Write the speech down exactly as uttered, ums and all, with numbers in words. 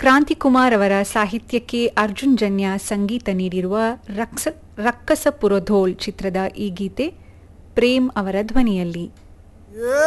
ಕ್ರಾಂತಿಕುಮಾರ್ ಅವರ ಸಾಹಿತ್ಯಕ್ಕೆ ಅರ್ಜುನ್ ಜನ್ಯ ಸಂಗೀತ ನೀಡಿರುವ ರಕ್ಸ ರಕ್ಕಸ ಪುರಧೋಲ್ ಚಿತ್ರದ ಈ ಗೀತೆ ಪ್ರೇಮ್ ಅವರ ಧ್ವನಿಯಲ್ಲಿ.